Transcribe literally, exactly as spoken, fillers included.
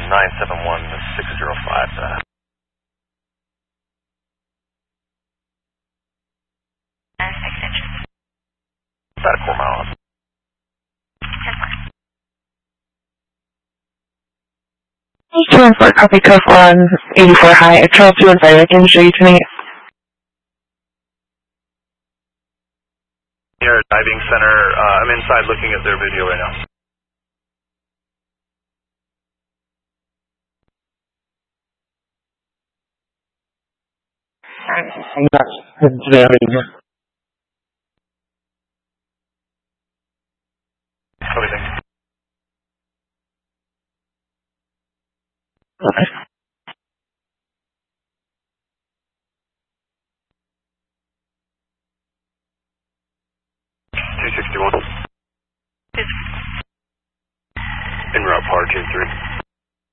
nine seven one six zero five. Uh, extension. about a quarter mile. Two four, copy code one eighty-four high. Charles two and five, I can show you tonight. Near a diving center. Uh, I'm inside looking at their video right now. I'm not today anymore. What do you think? Okay. two sixty-one. En route par two three.